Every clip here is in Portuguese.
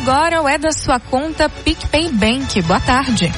agora o É da Sua Conta PicPay Bank. Boa tarde.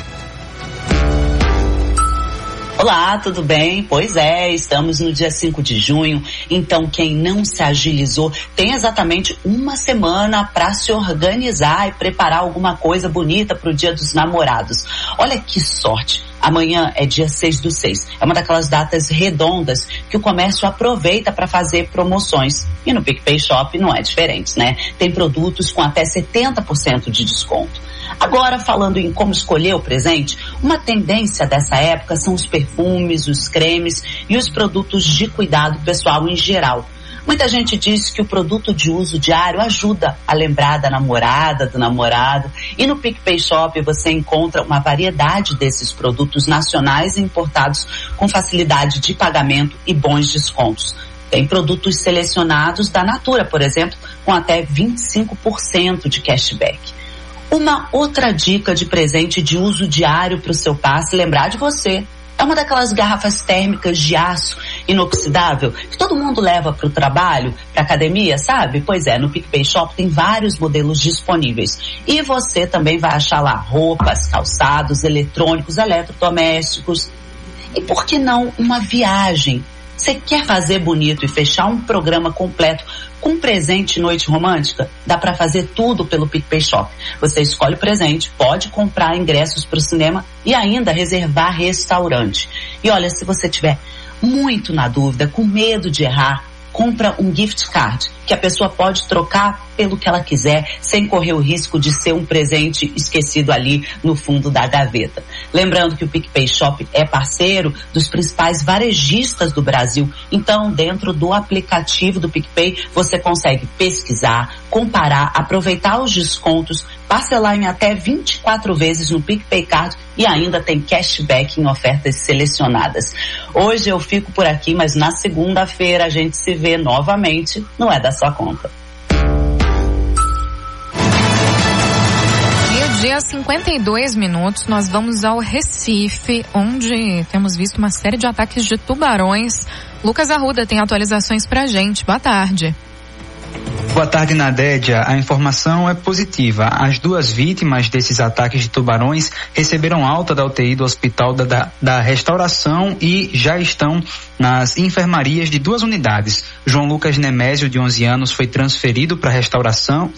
Olá, tudo bem? Pois é, estamos no dia 5 de junho, então quem não se agilizou tem exatamente uma semana para se organizar e preparar alguma coisa bonita para o Dia dos Namorados. Olha que sorte! Amanhã é dia 6/6. É uma daquelas datas redondas que o comércio aproveita para fazer promoções. E no PicPay Shop não é diferente, né? Tem produtos com até 70% de desconto. Agora, falando em como escolher o presente, uma tendência dessa época são os perfumes, os cremes e os produtos de cuidado pessoal em geral. Muita gente diz que o produto de uso diário ajuda a lembrar da namorada, do namorado. E no PicPay Shop você encontra uma variedade desses produtos nacionais e importados com facilidade de pagamento e bons descontos. Tem produtos selecionados da Natura, por exemplo, com até 25% de cashback. Uma outra dica de presente de uso diário para o seu par, se lembrar de você. É uma daquelas garrafas térmicas de aço inoxidável que todo mundo leva para o trabalho, para academia, sabe? Pois é, no PicPay Shop tem vários modelos disponíveis. E você também vai achar lá roupas, calçados, eletrônicos, eletrodomésticos. E por que não uma viagem? Você quer fazer bonito e fechar um programa completo com presente e noite romântica? Dá para fazer tudo pelo PicPay Shop. Você escolhe o presente, pode comprar ingressos para o cinema e ainda reservar restaurante. E olha, se você tiver muito na dúvida, com medo de errar, compra um gift card, que a pessoa pode trocar pelo que ela quiser, sem correr o risco de ser um presente esquecido ali no fundo da gaveta. Lembrando que o PicPay Shop é parceiro dos principais varejistas do Brasil. Então, dentro do aplicativo do PicPay, você consegue pesquisar, comparar, aproveitar os descontos, parcelar em até 24 vezes no PicPay Card e ainda tem cashback em ofertas selecionadas. Hoje eu fico por aqui, mas na segunda-feira a gente se vê novamente no É da Sua Conta. Dia 52 minutos, nós vamos ao Recife, onde temos visto uma série de ataques de tubarões. Lucas Arruda tem atualizações pra gente. Boa tarde. Boa tarde, Nadédia. A informação é positiva. As 2 vítimas desses ataques de tubarões receberam alta da UTI do Hospital da Restauração e já estão nas enfermarias de 2 unidades. João Lucas Nemésio, de 11 anos, foi transferido da restauração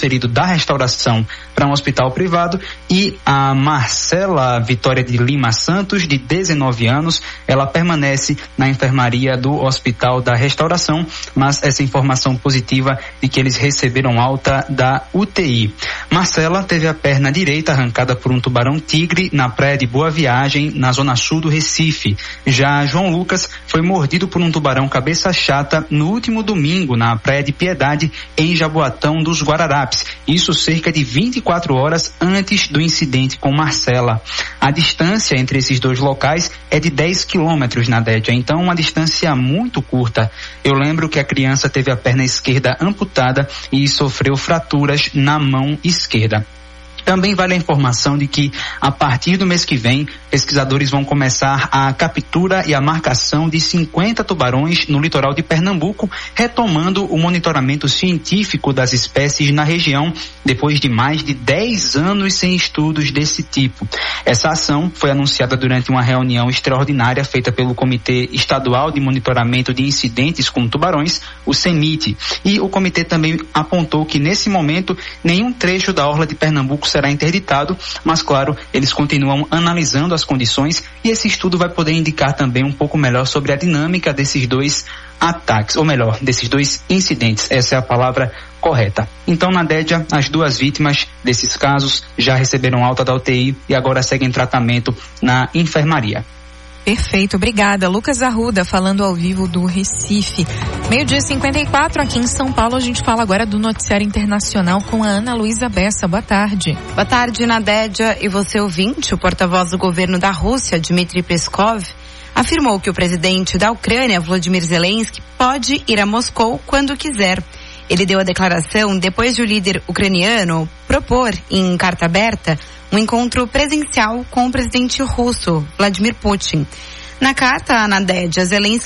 para um hospital privado, e a Marcela Vitória de Lima Santos, de 19 anos, ela permanece na enfermaria do Hospital da Restauração, mas essa informação positiva de que eles receberam alta da UTI. Marcela teve a perna direita arrancada por um tubarão-tigre na praia de Boa Viagem, na zona sul do Recife. Já João Lucas foi mordido por um tubarão cabeça chata no último domingo na praia de Piedade, em Jaboatão dos Guararapes. Isso cerca de 24 horas antes do incidente com Marcela. A distância entre esses 2 locais é de 10 quilômetros, Nadédia, então uma distância muito curta. Eu lembro que a criança teve a perna esquerda amputada e sofreu fraturas na mão esquerda. Também vale a informação de que, a partir do mês que vem, pesquisadores vão começar a captura e a marcação de 50 tubarões no litoral de Pernambuco, retomando o monitoramento científico das espécies na região, depois de mais de 10 anos sem estudos desse tipo. Essa ação foi anunciada durante uma reunião extraordinária feita pelo Comitê Estadual de Monitoramento de Incidentes com Tubarões, o CEMIT, e o comitê também apontou que, nesse momento, nenhum trecho da orla de Pernambuco será interditado, mas claro, eles continuam analisando as condições e esse estudo vai poder indicar também um pouco melhor sobre a dinâmica desses 2 ataques, ou melhor, desses 2 incidentes. Essa é a palavra correta. Então, Nadédia, as 2 vítimas desses casos já receberam alta da UTI e agora seguem tratamento na enfermaria. Perfeito, obrigada. Lucas Arruda falando ao vivo do Recife. 12h54 aqui em São Paulo. A gente fala agora do noticiário internacional com a Ana Luísa Bessa. Boa tarde. Boa tarde, Nadédia. E você, ouvinte, o porta-voz do governo da Rússia, Dmitry Peskov, afirmou que o presidente da Ucrânia, Volodymyr Zelensky, pode ir a Moscou quando quiser. Ele deu a declaração depois de o líder ucraniano propor, em carta aberta, um encontro presencial com o presidente russo, Vladimir Putin. Na carta, Nadédia, Zelensky